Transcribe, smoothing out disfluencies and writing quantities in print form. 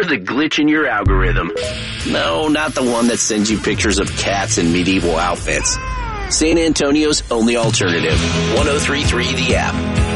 the glitch in your algorithm. No, not the one that sends you pictures of cats in medieval outfits. San Antonio's only alternative. 103.3 The App.